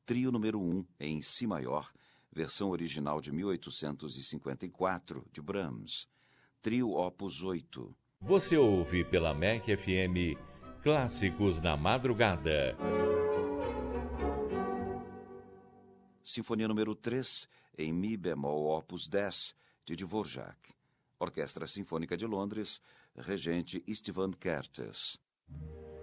Trio número 1, em Si maior, versão original de 1854, de Brahms. Trio Opus 8. Você ouve pela MEC FM Clássicos na Madrugada. Sinfonia número 3, em Mi bemol Opus 10, de Dvorak. Orquestra Sinfônica de Londres, regente Istvan Kertész.